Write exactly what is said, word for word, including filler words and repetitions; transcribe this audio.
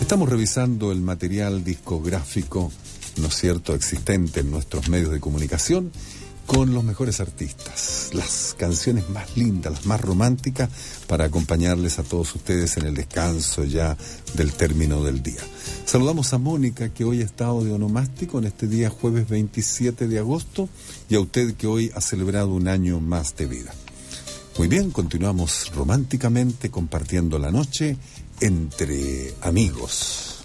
Estamos revisando el material discográfico, ¿no es cierto?, existente en nuestros medios de comunicación, con los mejores artistas, las canciones más lindas, las más románticas, para acompañarles a todos ustedes en el descanso ya del término del día. Saludamos a Mónica, que hoy ha estado de onomástico en este día jueves veintisiete de agosto, y a usted, que hoy ha celebrado un año más de vida. Muy bien, continuamos románticamente compartiendo la noche entre amigos.